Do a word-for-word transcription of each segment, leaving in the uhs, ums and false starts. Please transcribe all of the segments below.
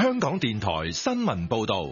香港電台新聞報道。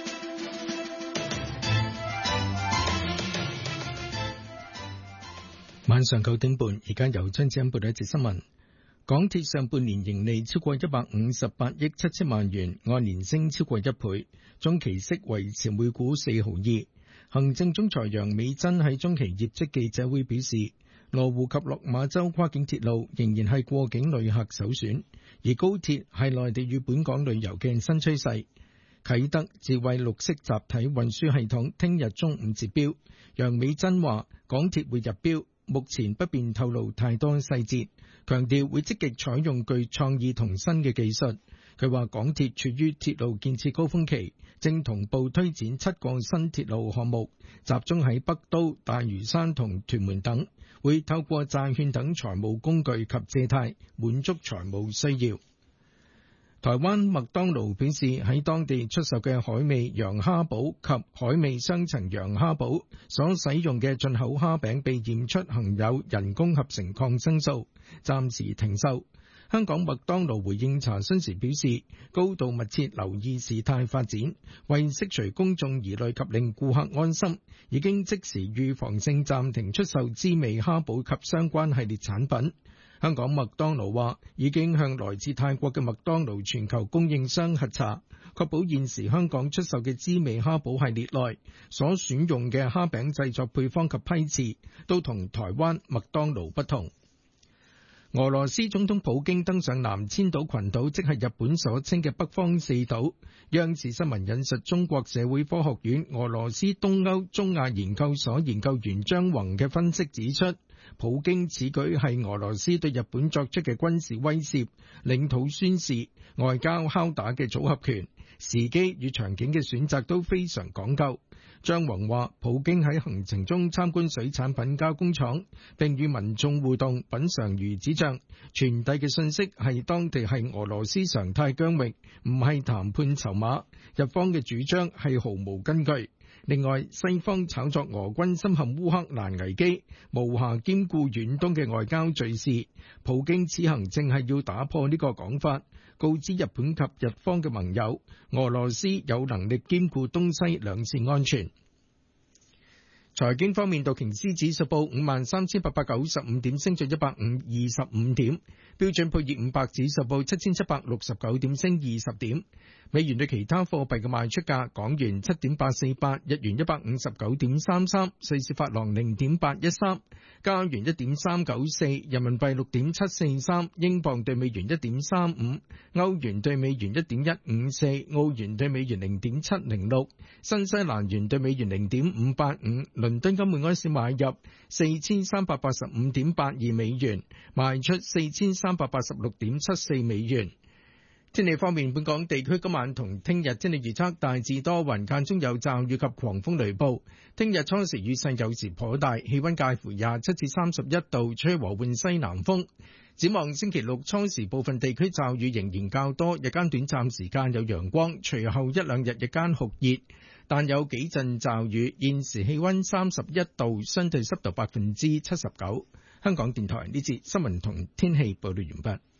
晚上九點半，而家由張子欣報道一節新聞。港鐵上半年盈利超過一百五十八億七千萬元，按年升超過一倍，中期息維持每股四毫二。行政總裁楊美珍喺中期業績記者會表示，羅湖及落馬洲跨境鐵路仍然係過境旅客首選，而高鐵係內地與本港旅遊嘅新趨勢。啟德智慧綠色集體運輸系統聽日中午截標，楊美珍話港鐵會入標，目前不便透露太多細節，強調會積極採用具創意同新嘅技術。佢話港鐵處於鐵路建設高峰期，正同步推展七個新鐵路項目，集中喺北都、大嶼山同屯門等，會透過債券等財務工具及借貸滿足財務需要。台灣麥當勞表示，喺當地出售嘅海味洋蝦堡及海味雙層洋蝦堡所使用嘅進口蝦餅被驗出含有人工合成抗生素，暫時停售。香港麥當勞回應查詢時表示，高度密切留意事態發展，為釋除公眾疑慮及令顧客安心，已經即時預防性暫停出售滋味蝦堡及相關系列產品。香港麥當勞話已經向來自泰國嘅麥當勞全球供應商核查，確保現時香港出售嘅滋味蝦堡系列內所選用嘅蝦餅製作配方及批次都同台灣麥當勞不同。俄羅斯總統普京登上南千島群島，即係日本所稱嘅北方四島。央視新聞引述中國社會科學院俄羅斯東歐中亞研究所研究員張宏嘅分析指出，普京此舉係俄羅斯對日本作出嘅軍事威懾、領土宣示、外交敲打嘅組合拳，時機與場景嘅選擇都非常講究。張宏話，普京喺行程中參觀水產品加工廠，並與民眾互動，品嘗魚子醬，傳遞嘅信息係當地係俄羅斯常態疆域，唔係談判籌碼。日方嘅主張係毫無根據。另外，西方炒作俄軍深陷烏克蘭危機，無暇兼顧遠東嘅外交敘事。普京此行正係要打破呢個講法，告知日本及日方嘅盟友，俄羅斯有能力兼顧東西兩線安全。財經方面，道瓊斯指數報五萬三千八百九十五點，升咗一百二十五點；標準普爾五百指數報七千七百六十九點，升二十點。美元對其他貨幣嘅賣出價：港元七點八四八，日元一百五十九點三三，瑞士法郎零點八一三，加元一點三九四，人民幣六點七四三，英鎊對美元一點三五，歐元對美元一點一五四，澳元對美元零點七零六，新西蘭元對美元零點五八五。倫敦金每安士買入四千三百八十五點八二美元，賣出四千三百八十六點七四美元。天氣方面，本港地區今晚同聽日天氣預測大致多雲，間中有驟雨及狂風雷暴。聽日初時雨勢有時頗大，氣溫介乎廿七至三十一度，吹和緩西南風。展望星期六初時部分地區驟雨仍然較多，日間短暫時間有陽光，隨後一兩日日間酷熱，但有幾陣驟雨。現時氣溫三十一度，相對濕度百分之七十九。香港電台呢節新聞同天氣報道完畢。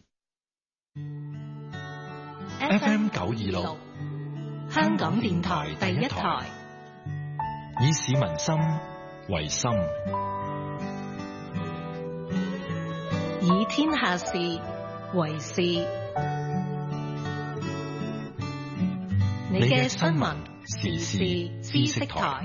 F M 九二六， 香港電台第一台， 以市民心為心， 以天下事為事。你嘅新聞時事知識台。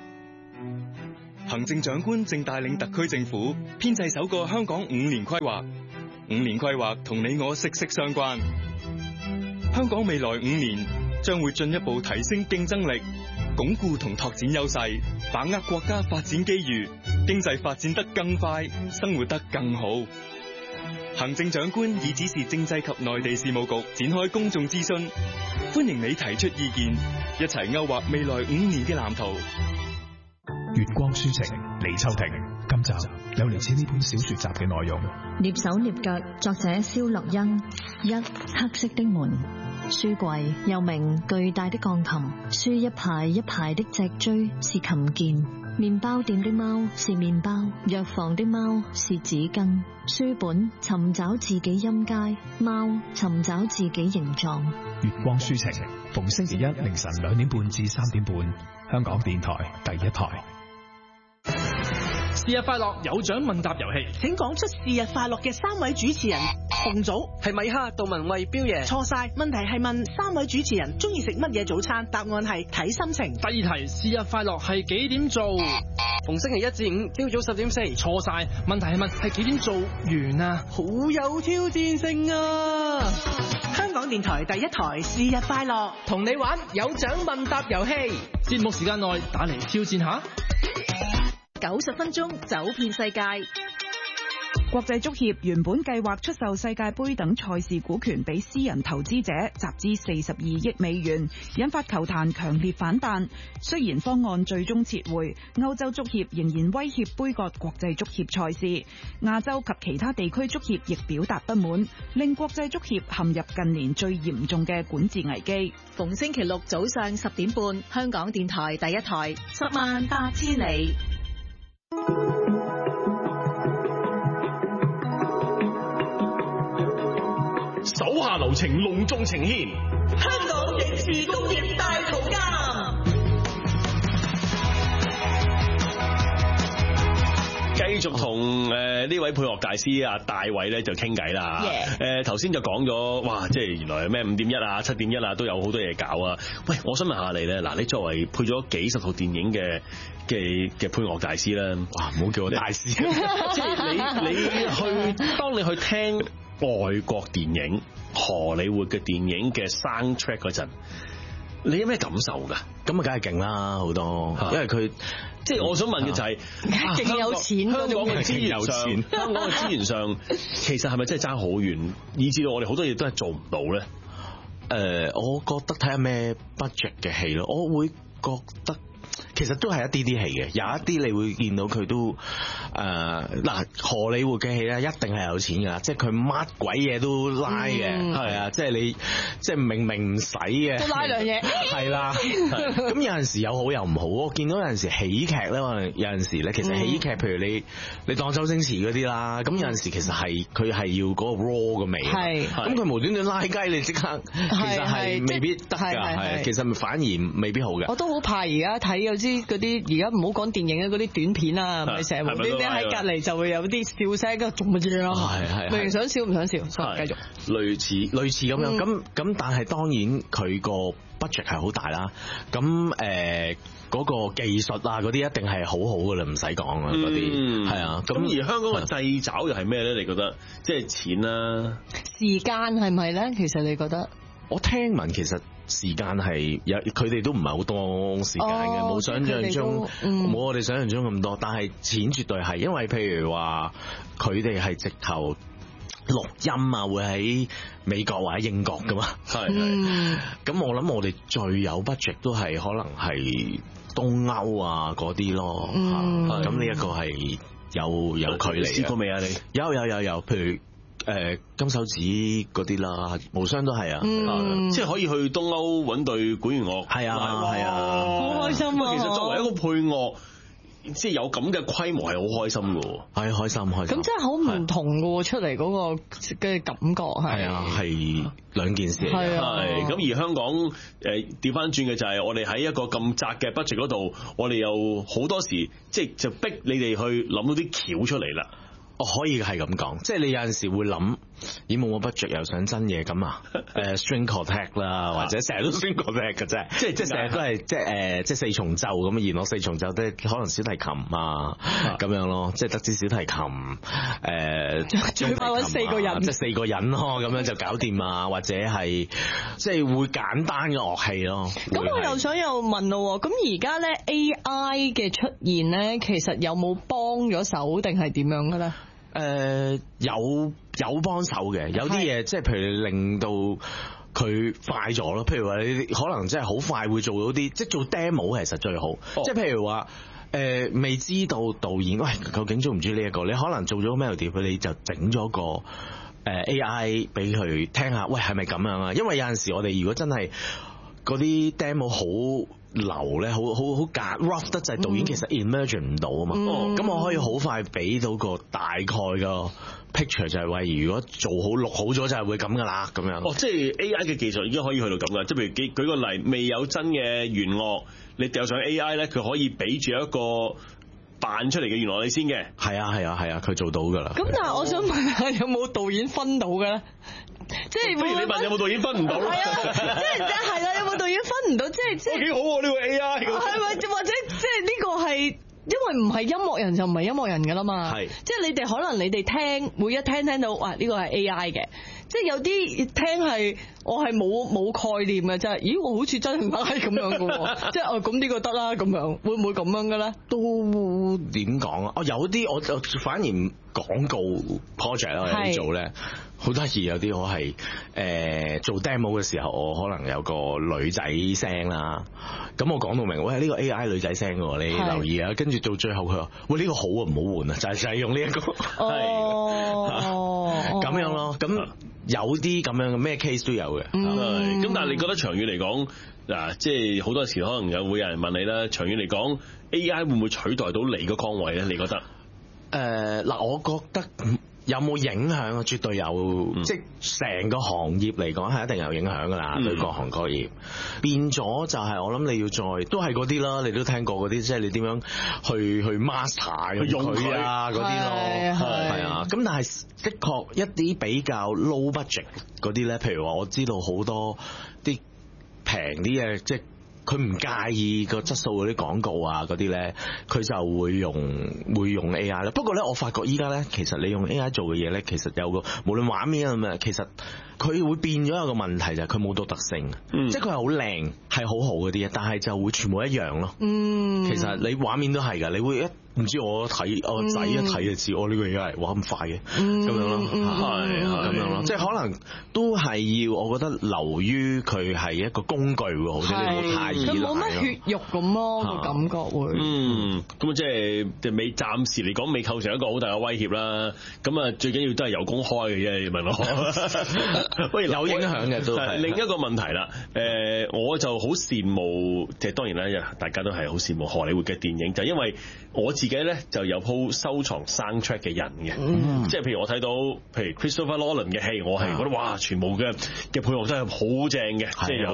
行政長官正帶領特區政府編製首個香港五年規劃，五年規劃同你我息息相關。香港未來五年將會進一步提升競爭力，鞏固同拓展優勢，把握國家發展機遇，經濟發展得更快，生活得更好。行政長官已指示政制及內地事務局展開公眾諮詢，歡迎你提出意見，一齊勾畫未來五年嘅藍圖。 月光書情，李秋婷。今集有嚟自呢本小說集嘅內容。 躡手躡腳，作者蕭樂欣。一，黑色的門。書櫃又名巨大的鋼琴，書一排一排的脊椎是琴鍵。 麵包店的貓是麵包，藥房的貓是紙巾，書本尋找自己音階，貓尋找自己形狀。 月光書情，逢星期一凌晨兩點半至三點半，香港電台第一台。 是日快樂有獎問答遊戲， 請講出是日快樂嘅三位主持人。紅組係米哈、杜文慧、彪爺。 錯晒，問題係問三位主持人中意食乜嘢早餐，答案係睇心情。 第二題，是日快樂係幾點做？ 逢星期一至五朝早十點四。 錯晒，問題係問係幾點做完啊？ 好有挑戰性啊！香港電台第一台是日快樂， 同你玩有獎問答遊戲， 節目時間內打嚟挑戰下。 九十分鐘走遍世界。 國際足協原本計劃出售世界盃等賽事股權俾私人投資者，集資四十二億美元，引發球壇強烈反彈。雖然方案最終撤回，歐洲足協仍然威脅杯葛國際足協賽事，亞洲及其他地區足協亦表達不滿，令國際足協陷入近年最嚴重嘅管治危機。 逢星期六早上十點半，香港電台第一台，十萬八千里。 手下留情，隆重呈獻香港影視工業大圖鑑。 繼續同誒呢位配樂大師啊大衛咧就傾偈啦。誒頭先就講咗，哇！即係原來咩五點一啊、七點一啊都有好多嘢搞啊。喂，我想問下你咧，嗱，你作為配咗幾十套電影嘅嘅嘅配樂大師咧，哇！唔好叫我大師，即係你你去當你去聽外國電影、荷里活嘅電影嘅 soundtrack 嗰陣，你有咩感受㗎？ 咁啊，梗係勁啦，好多，因為佢即係我想問嘅就係、是， 勁、啊、有錢， 香港嘅資源上，香港嘅資源上，其實係咪真係爭好遠，以至到我哋好多嘢都係做唔到咧？ 誒、呃，我覺得睇下咩 budget 嘅戲咯，我會覺得。其實都係一啲啲戲嘅，有一啲你會見到佢都誒嗱荷里活嘅戲咧，一定係有錢㗎，即係佢乜鬼嘢都拉嘅，係、嗯、啊，即係你即係明明唔使嘅都拉兩嘢，係啦。咁有陣時有好有唔好，我見到有陣時喜劇咧，可能有陣時咧，其實喜劇譬如你你當周星馳嗰啲啦，咁有陣時其實係佢係要嗰個 raw 嘅味，係咁佢無端端拉雞，你即刻其實係未必得㗎，係其實反而未必好嘅。 我都好怕而家睇有啲嗰啲而家唔好講電影啊，嗰啲短片啊，咪成日無端端喺隔離就會有啲笑聲，跟住做乜嘢咯？係係，明明想笑唔想笑，所以繼續類似類似咁樣，咁咁但係當然佢個 budget 係好大啦，咁誒嗰個技術啊嗰啲一定係好好㗎啦，唔使講啊嗰啲係啊。咁而香港嘅掣肘又係咩咧？你覺得即係錢啦， 時間係咪咧？其實你覺得？ 我聽聞其實時間係有，佢哋都唔係好多時間嘅，冇、哦、想象中冇、嗯、我哋想象中咁多。但係錢絕對係，因為譬如話佢哋係直頭錄音啊，會喺美國或者英國噶嘛。係係。咁、嗯、我諗我哋最有 budget 都係可能係東歐啊嗰啲咯。咁呢一個係有有距離。試過未啊？你有有有有，譬如。誒、呃，金手指嗰啲啦，無雙都係啊、嗯， 即係可以去東歐揾隊管弦樂，係啊係啊， 好開心啊！ 其實作為一個配樂，即係有咁嘅規模係好開心嘅， 係開心開心。 咁真係好唔同嘅，出嚟嗰個嘅感覺係啊，係兩件事嚟嘅。 係咁而香港誒調翻轉嘅就係我哋喺一個咁窄嘅 budget 嗰度，我哋有好多時即係就逼你哋去諗到啲橋出嚟啦。 我可以係咁講，即係你有陣時會諗，咦冇冇 budget 又想真嘢咁啊？誒 string quartet 啦，或者成日都 string quartet 嘅啫，即係即係成日都係即係誒即係四重奏咁，弦樂四重奏即係可能小提琴啊咁樣咯，即係德智小提琴誒， 最快揾四個人， 即係四個人咯，咁樣就搞掂啊，或者係即係會簡單嘅樂器咯。 咁我又想又問咯，咁而家咧 A I 嘅出現咧，其實有冇幫咗手定係點樣嘅咧？ 誒、呃，有有幫手嘅，有啲嘢即係譬如令到佢快咗咯。譬如話你可能真係好快會做到啲，即係做 demo 其實最好。哦、即係譬如話誒、呃，未知道導演喂究竟中唔中意呢一個，你可能做咗 melody，佢你就整咗個誒 A I 俾佢聽下，喂係咪咁樣啊？因為有陣時我哋如果真係嗰啲 demo 好流咧，好好好夾 rough 得滯，導演其實 imagine 唔到啊嘛。咁、嗯、我可以好快俾到個大概個 picture 就係話，如果做好錄好咗就係會咁噶啦，咁樣。哦，即係 A I 嘅技術已經可以去到咁噶，即係譬如舉舉個例，未有真嘅原樂，你掉上 A I 咧，佢可以俾住一個扮出嚟嘅原樂你先嘅。係啊係啊係啊，佢做到噶啦。咁但係我想問下，有冇導演分到嘅咧？即係不如你問有冇導演分唔到？係啊，即係即係係啦，有冇導演分唔到？即係即係幾好喎呢個 A I。係咪或者即係呢個係？因為唔係音樂人就唔係音樂人噶啦嘛，係即係你哋可能你哋聽每一聽聽到哇呢個係 A I 嘅，即係有啲聽係我係冇冇概念嘅，即係咦我好似真係 A I 咁樣嘅喎，即係哦咁呢個得啦咁樣，會唔會咁樣嘅咧？都點講啊？哦有啲我就反而廣告 project 啦，我哋做咧好得意，有啲我係誒、呃、做 demo 嘅時候，我可能有個女仔聲啦，咁我講到明，喂呢、呢個 A I 女仔聲嘅，你留意啊，跟住到最後佢話，喂呢、呢個好啊，唔好換啊，就係、是、就係用呢、呢、一個，哦，咁樣咯，咁有啲咁樣嘅咩 case 都有嘅，咁、嗯、但係你覺得長遠嚟講，嗱，即係好多時可能有會有人問你啦，長遠嚟講 A I 會唔會取代到你個崗位咧？你覺得？誒、呃、嗱，我覺得。有冇影響啊？絕對有，嗯、即係成個行業嚟講係一定有影響㗎啦，對、嗯、各行各業。變咗就係我諗你要再都係嗰啲啦，你都聽過嗰啲，即係你點樣去去 master 用佢啊嗰啲咯，係啊。咁但係的確一啲比較 low budget 嗰啲咧，譬如話我知道好多啲平啲嘅即係。佢唔介意個質素嗰啲廣告啊嗰啲咧，佢就會用會用 A I 啦。不過咧，我發覺依家咧，其實你用 A I 做嘅嘢咧，其實有個無論畫面咁啊，其實佢會變咗有個問題就係佢冇獨特性，嗯、即係佢係好靚係好好嗰啲嘢，但係就會全部一樣咯。嗯，其實你畫面都係㗎，你會一唔知我睇我個仔一睇就知，我呢個而家係哇咁快嘅，咁、嗯、樣咯，係係咁樣咯，即係可能都係要我覺得流於佢係一個工具喎，好似你冇太依賴咯。佢冇乜血肉咁咯，個感覺會。嗯，咁即係未暫時嚟講未構成一個好大嘅威脅啦。咁啊最緊要都係有公開嘅啫，問我。喂，有影響嘅都係。另一個問題啦，誒我就好羨慕，即係當然啦，大家都係好羨慕荷里活嘅電影，就因為我自己咧就有鋪收藏 soundtrack 嘅人嘅，嗯、即係譬如我睇到譬如 Christopher Nolan 嘅戲，我係覺得哇，全部嘅嘅配樂真係好正嘅，即係有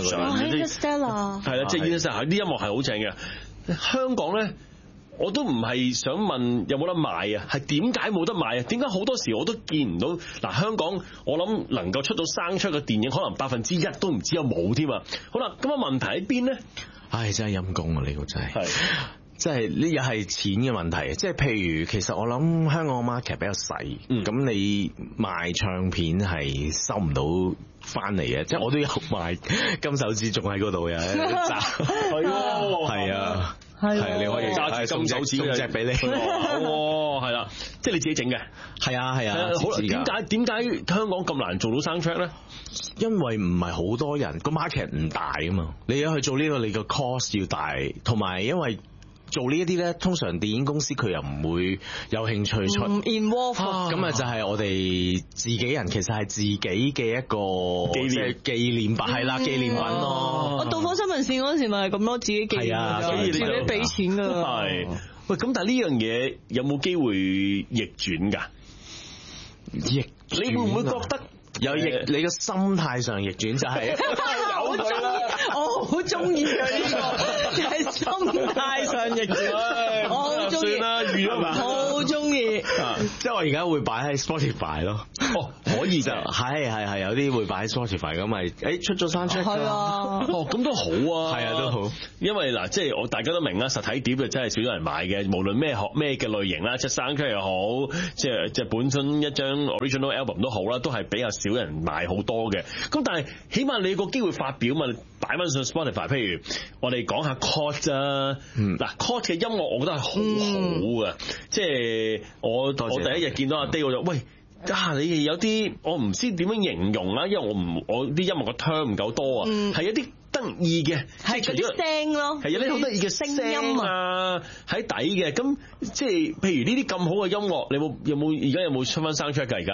Inception 係啦，即係 Inception 啲音樂係好正嘅。香港咧，我都唔係想問有冇得賣啊，係點解冇得賣啊？點解好多時我都見唔到嗱？香港我諗能夠出到 soundtrack 嘅電影，可能百分之一都唔知有冇添啊！好啦，咁啊問題喺邊咧？唉，真係陰公啊！呢個真係。即係呢又係錢嘅問題，即係譬如其實我諗香港嘅 market 比較細，咁、嗯、你賣唱片係收唔到翻嚟嘅，即係我都有賣金手指，仲喺嗰度嘅，係咯，係啊，係啊，你可以揸住金手指送隻俾你，哦，係啦，即係你自己整嘅，係啊係啊，好啦，點解點解香港咁難做到 soundtrack 咧？因為唔係好多人，個 market 唔大啊嘛，你要去做呢個，你個 cost 要大，同埋因為。做呢一啲咧，通常電影公司佢又唔會有興趣出 involve，咁啊就係我哋自己人，其實係自己嘅一個紀念紀念品，係啦紀念品咯。我導火新聞線嗰陣時咪係咁咯，自己紀念㗎，自己俾錢㗎。係，喂，咁但係呢樣嘢有冇機會逆轉㗎？逆，你會唔會覺得有逆？你嘅心態上逆轉就係有佢啦。我好中意佢呢個，就係心態上逆轉。我好中意，好中意。即係我而家會擺喺 Spotify 咯。哦，可以就係係係有啲會擺喺 Spotify 咁咪，誒出咗三出。係啊。哦，咁都好啊。係啊，都好。因為嗱，即係我大家都明啦，實體碟就真係少咗人買嘅，無論咩學咩嘅類型啦，即係soundtrack又好，即係即係本身一張 original album 都好啦，都係比較少人買好多嘅。咁但係起碼你有個機會發表嘛，擺翻上 Spotify。譬如我哋講下 Chord 啊，嗱 Chord 嘅音樂我覺得係好好嘅，嗯、即係我謝謝我第一日見到阿 Day 我就喂。啊！你哋有啲我唔知點樣形容啦，因為我唔我啲音樂個 term 唔夠多啊，係、嗯、一啲得意嘅，係嗰啲聲咯，係有啲好得意嘅聲音啊喺底嘅，咁即係譬如呢啲咁好嘅音樂，你有冇有冇而家有冇出翻 soundtrack 㗎而家？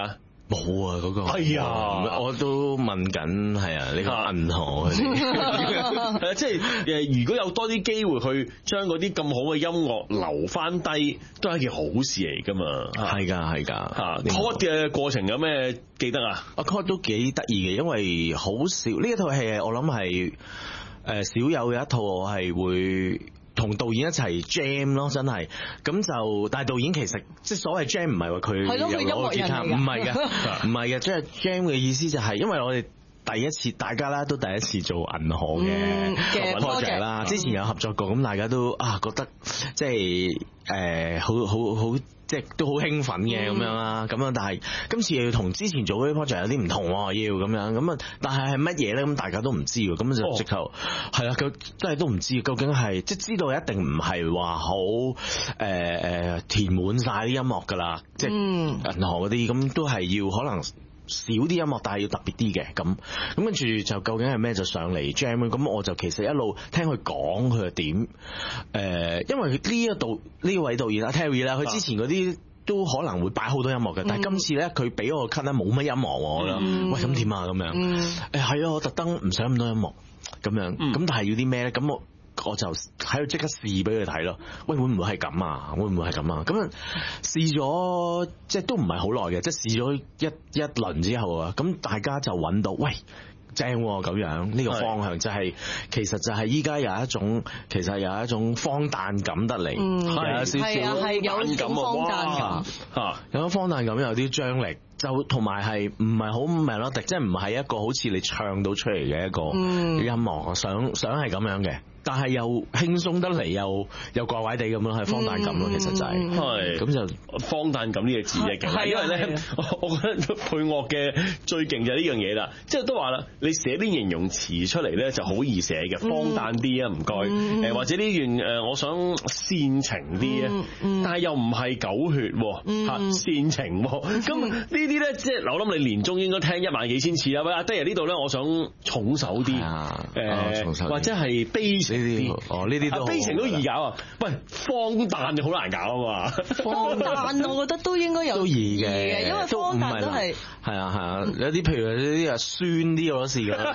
冇啊，嗰個係啊， 我都問緊係啊，呢個銀河係啊，即係誒，如果有多啲機會去將嗰啲咁好嘅音樂留翻低，都係一件好事嚟㗎嘛。 係㗎係㗎嚇 ，cut 嘅過程有咩記得啊？ 啊 cut 都幾得意嘅，因為好少呢一套戲，我諗係誒少有嘅一套，我係會同導演一齊 jam 咯，真係咁就，但係導演其實即係所謂 jam 唔係話佢有攞個吉他，唔係嘅，唔係嘅，即係 jam 嘅意思就係因為我哋第一次大家啦都第一次做銀河嘅 project 啦，之前有合作過，咁大家都啊覺得即係誒好好好。即係都好興奮嘅咁樣啦，咁樣但係今次又要同之前做嗰啲 project 有啲唔同喎，要咁樣咁啊，但係係乜嘢咧？咁大家都唔知喎，咁就直頭係啦，佢真係都唔知究竟係即係知道一定唔係話好誒誒填滿晒啲音樂㗎啦，即係銀河嗰啲咁都係要可能少啲音樂，但係要特別啲嘅咁，咁跟住就究竟係咩就上嚟 jam 咁，我就其實一路聽佢講佢係點誒，因為呢一度呢位導演阿 Terry 啦，佢之前嗰啲都可能會擺好多音樂嘅，但係今次咧佢俾我 cut 咧冇乜音樂我覺得，喂咁點啊咁樣？誒係啊，我特登唔想咁多音樂咁樣，咁但係要啲咩咧？咁我。我就喺度即刻試俾佢睇咯，喂會唔會係咁啊？會唔會係咁啊？咁啊試咗即係都唔係好耐嘅，即係試咗一一輪之後啊，咁大家就揾到喂正咁樣呢個方向，就係其實就係依家有一種其實有一種荒誕感得嚟，有少少係有種荒誕感嚇，有種荒誕感有啲張力。就同埋係唔係好 melodic，即係唔係一個好似你唱到出嚟嘅一個音樂，想想係咁樣嘅，但係又輕鬆得嚟，又又怪怪地咁樣，係荒誕感咯，其實就係係咁就荒誕感呢個字嘅勁，因為咧，我覺得配樂嘅最勁就係呢樣嘢啦，即係都話啦，你寫啲形容詞出嚟咧就好易寫嘅，荒誕啲啊，唔該，誒或者呢段誒我想煽情啲啊，但係又唔係狗血嚇煽情，咁呢啲咧，即係我諗你年終應該聽一萬幾千次啦。喂，阿爹呢度咧，我想重手啲，誒，或者係悲情啲。哦，呢啲都悲情都易搞啊。喂，荒誕就好難搞啊嘛。 荒誕我覺得都應該有都易嘅， 因為荒誕都係係啊係啊，有啲譬如有啲啊酸啲我都試過。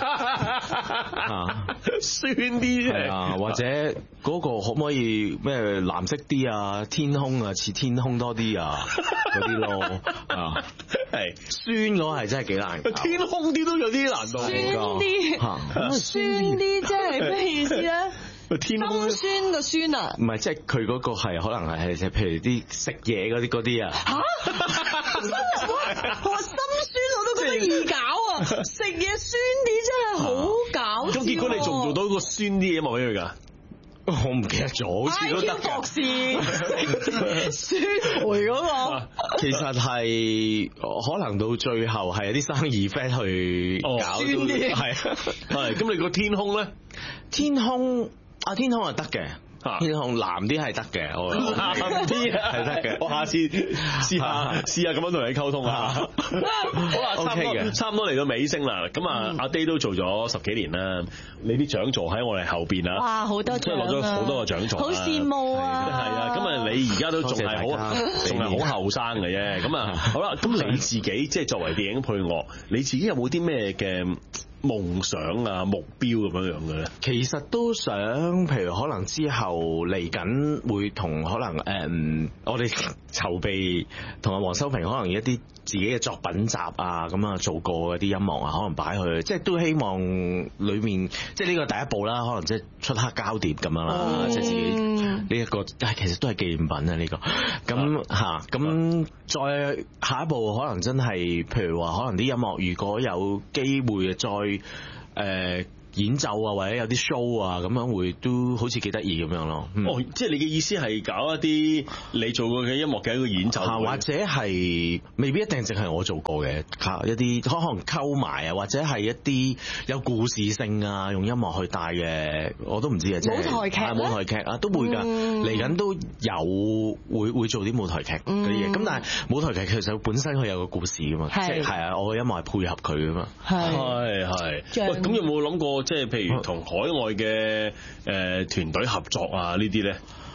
酸啲係啊，或者嗰個可唔可以咩藍色啲啊？天空啊，似天空多啲啊，嗰啲咯啊。係酸嗰個係真係幾難， 天空啲都有啲難度。 酸啲，酸啲即係咩意思咧？ 天空心酸個酸啊？ 唔係，即係佢嗰個係可能係係譬如啲食嘢嗰啲嗰啲啊。 嚇！我心酸我都覺得易搞啊！食嘢酸啲真係好搞笑。 咁結果你做唔做到個酸啲嘢冇俾佢㗎？ 我唔記得咗，好似都得嘅。博士酸梅嗰個， 其實係可能到最後係有啲生意 friend 去搞酸啲，係係。 咁你個天空咧？ 天空啊，天空係得嘅。天空藍啲係得嘅，我藍啲係得嘅，我下次試下試下咁樣同你溝通啊！好啦，差唔多差唔多嚟到尾聲啦。咁啊，阿 Day 都做咗十幾年啦，你啲獎座喺我哋後邊啦。 哇，好多獎， 即係攞咗好多個獎座， 好羨慕啊！ 係啊，咁啊，你而家都仲係好，仲係好後生嘅啫。咁啊，好啦，咁你自己即係作為電影配樂，你自己有冇啲咩嘅夢想啊、目標咁樣樣嘅咧？ 其實都想，譬如可能之後嚟緊會同可能誒、嗯，我哋籌備同阿黃修平可能一啲自己嘅作品集啊，咁啊做過嗰啲音樂啊，可能擺去，即係都希望裏面，即係呢個第一步啦，可能即係出黑膠碟咁樣啦，哦、即係自己呢一、這個，但係其實都係紀念品啊呢、這個。咁吓，咁、啊、再下一步可能真係，譬如話可能啲音樂如果有機會再誒。呃演奏啊，或者有啲 show 啊，咁樣會都好似幾得意咁樣咯。嗯、 哦，即係你嘅意思係搞一啲你做過嘅音樂嘅一個演奏， 或者係未必一定淨係我做過嘅，一啲可能溝埋啊，或者係一啲有故事性啊，用音樂去帶嘅，我都唔知啊。即係舞台劇啊， 舞台劇啊都會㗎，嚟緊、嗯、都有會會做啲舞台劇嗰啲嘢。咁、嗯、但係舞台劇其實本身佢有個故事㗎嘛，即係係啊，我嘅音樂係配合佢㗎嘛。 係係。喂，咁有冇諗過？即係譬如同海外嘅誒團隊合作啊呢啲咧，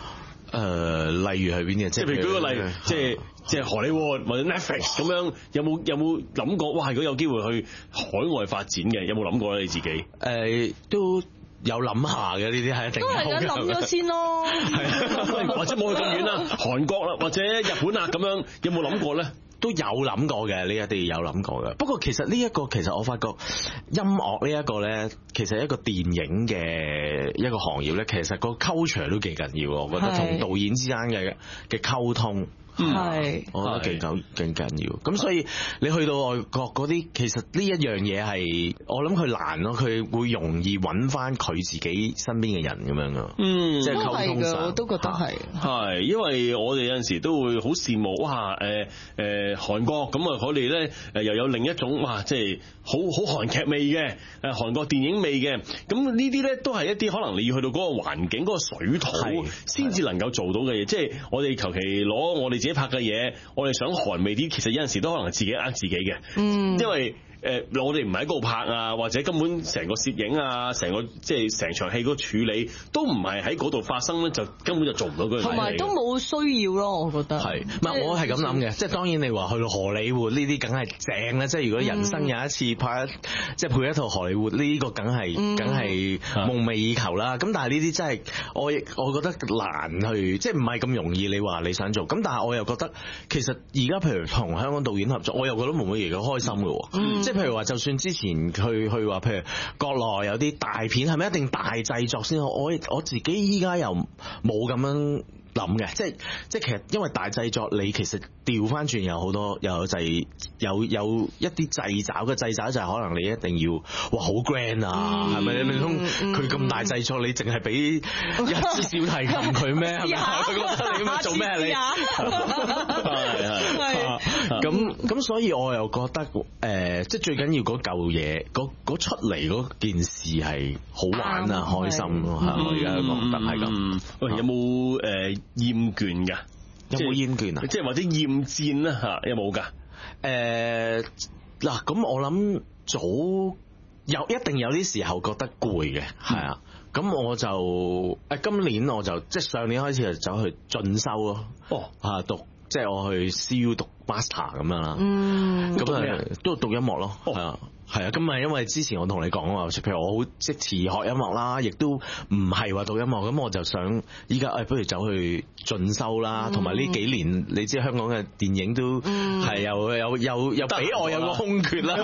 誒，例如係邊啲？ 即係譬如舉個例，即係即係荷里活或者 Netflix 咁樣，有冇有冇諗過？哇！如果有機會去海外發展嘅，有冇諗過咧？你自己誒、 呃、都有諗下嘅，呢啲係一定都係嘅，諗咗先咯。 係或者冇去咁遠啦，韓國啦或者日本啊咁樣，有冇諗過咧？ 都有諗過嘅，呢一啲有諗過嘅。不過其實呢、這、一個其實我發覺音樂呢一個咧，其實一個電影嘅一個行業咧，其實個 culture 都幾緊要。我覺得同導演之間嘅嘅溝通。係，我覺得勁緊勁緊要。咁所以你去到外國嗰啲，其實呢一樣嘢係我諗佢難咯，佢會容易揾翻佢自己身邊嘅人咁樣噶。嗯，即係溝通上， 我都覺得係。 係，因為我哋有陣時都會好羨慕，哇！誒誒韓國咁啊，佢哋咧誒又有另一種哇，即係好好韓劇味嘅誒韓國電影味嘅。咁呢啲咧都係一啲可能你要去到嗰個環境、嗰、嗰個水土先至能夠做到嘅嘢。即係我哋求其攞我哋自己拍嘅嘢，我哋想韓味啲，其實有陣時都可能自己呃自己嘅，嗯，因為誒、呃，我哋唔喺嗰度拍啊，或者根本成個攝影啊，成個即係成場戲嗰個處理都唔係喺嗰度發生咧，就根本就做唔到嗰樣嘢。 同埋都冇需要咯，我覺得係。唔係我係咁諗嘅，即係當然你話去到荷里活呢啲梗係正啦，即係如果人生有一次拍一、嗯、即係配一套荷里活呢、呢個梗係梗係夢寐以求啦。咁、嗯、但係呢啲真係我我覺得難去，即係唔係咁容易。你話你想做，咁但係我又覺得其實而家譬如同香港導演合作，我又覺得冇乜嘢咁開心嘅。嗯，即係譬如話，就算之前去去話，譬如國內有啲大片，係咪一定大製作先好？我我自己依家又冇咁樣諗嘅，即係即係其實因為大製作，你其實調翻轉有好多有製有有一啲製找嘅製找就係可能你一定要哇好 grand 啊，係咪、嗯？你唔通佢咁大製作，你淨係俾一支小提琴佢咩？係咪？佢覺得你咁做咩？你係係咁咁，所以我又覺得誒、呃，即係最緊要嗰嚿嘢，嗰出嚟嗰件事係好玩啊，開心咯，係我而家覺得係咁。喂，有冇誒？呃厭倦㗎，有冇厭倦啊？即係或者厭戰啦嚇，有冇㗎？誒嗱，咁我諗早有一定有啲時候覺得攰嘅，係啊。咁我就誒今年我就即係上年開始就走去進修咯。哦，啊讀即係我去 C U 讀 master 咁樣啦。嗯，咁啊都讀音樂咯，係啊。係啊，咁啊，因為之前我同你講話，譬如我好即時學音樂啦，亦都唔係話讀音樂，咁我就想依家誒，不如走去進修啦。同埋呢幾年，你知香港嘅電影都係又又又又俾我有個空缺啦。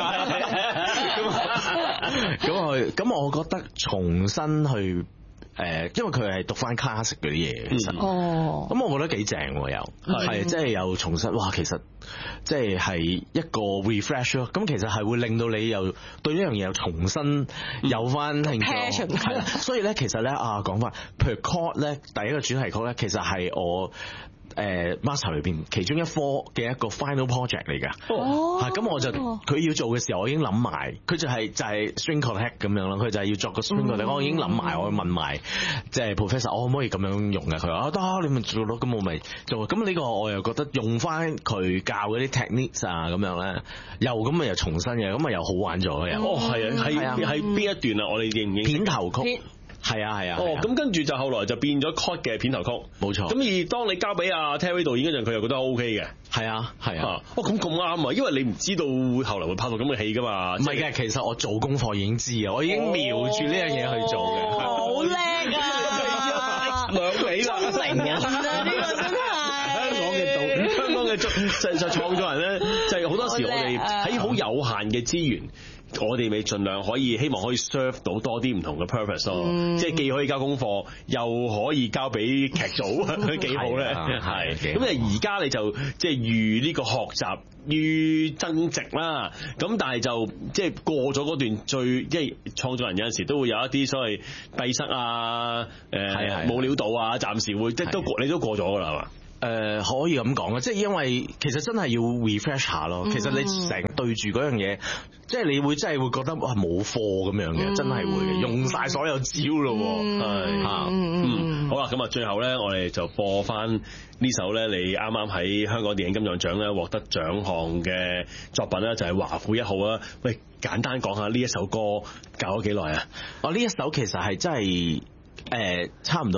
咁我咁我覺得重新去。誒，因為佢係讀翻 classic 嗰啲嘢，其實，哦，咁我覺得幾正喎，又係即係又重新，哇，其實即係係一個 refresh 咯，咁其實係會令到你又對呢樣嘢又重新有翻興趣，係啦，所以咧其實咧啊講翻，譬如 chord 咧，第一個主題曲咧，其實係我。誒 master 裏邊其中一科嘅一個 final project 嚟㗎，哦，係咁我就佢要做嘅時候，我已經諗埋，佢就係、是、就係、是、string quartet 咁樣咯，佢就係要作個 string quartet，嗯、我已經諗埋，我問埋即係 professor，我可唔可以咁樣用嘅？佢話啊得，你咪做咯，咁我咪做。咁呢個我又覺得用翻佢教嗰啲 techniques 啊，咁樣咧，又咁啊又重新嘅，咁啊又好玩咗嘅。哦，係啊，係啊，係邊一段啊？我哋認唔認片頭曲？係啊係啊，哦，咁跟住就後來就變咗 cut 嘅片頭曲，冇錯。咁而當你交俾阿 Terry 導演嗰陣，佢又覺得 O K 嘅。係啊係啊，哦咁咁啱啊，因為你唔知道會後來會拍到咁嘅戲噶嘛。唔係嘅，其實我做功課已經知啊，我已經瞄住呢樣嘢去做嘅。好叻啊！兩尾啦，成人啊呢個真係。香港嘅導，香港嘅就就創作人咧，就係好多時我哋喺好有限嘅資源。我哋咪盡量可以希望可以 serve 到多啲唔同嘅 purpose 咯，嗯，即係既可以交功課，又可以交俾劇組，幾好咧？係咁啊！而家你就即係預呢個學習於增值啦。咁但係就即係過咗嗰段最即係創作人有陣時都會有一啲所謂閉塞啊，誒冇料到啊，暫時會即係都過你都過咗㗎啦，係嘛？誒、呃、可以咁講啊，即係因為其實真係要 refresh 下咯。其實你成日對住嗰樣嘢，即係你會真係會覺得哇冇貨咁樣嘅，真係會嘅，用晒所有招咯。係嚇，嗯，好啦，咁啊，最後咧，我哋就播翻呢首咧，你啱啱喺香港電影金像獎咧獲得獎項嘅作品咧，就係《華府一號》啊。喂，簡單講下呢一首歌教咗幾耐啊？哦，呢一首其實係真係誒差唔多六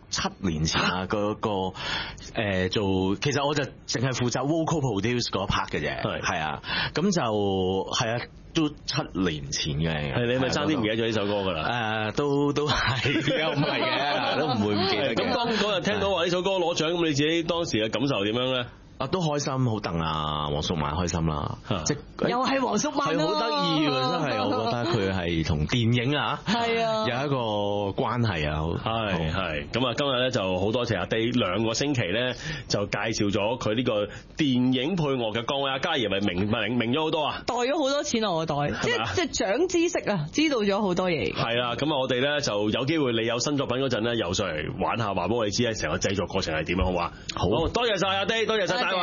七年前啊，嗰個誒做，其實我就淨係負責 vocal produce 嗰一 part 嘅啫，係係啊，咁就係啊。都七年前嘅， 係你咪爭啲唔記得咗呢首歌㗎啦？誒、 呃，都都係，又唔係嘅，都唔會唔記得嘅。 咁當嗰日聽到話呢首歌攞獎，咁你自己當時嘅感受點樣咧？ 啊，都開心，好戥啊，黃淑曼開心啦，即又係黃淑曼， 係好得意喎，真係，我覺得佢係同電影啊，係啊，有一個關係啊， 係係，咁啊，今日咧就好多謝阿 Day 兩個星期咧就介紹咗佢呢個電影配樂嘅崗位，阿嘉儀咪明明明咗好多啊， 袋咗好多錢落我袋，即係即係長知識啊，知道咗好多嘢。 係啦，咁啊，我哋咧就有機會你有新作品嗰陣咧，又上嚟玩下，話俾我哋知咧，成個製作過程係點樣，好嘛？好，多謝晒阿 Day，多謝晒。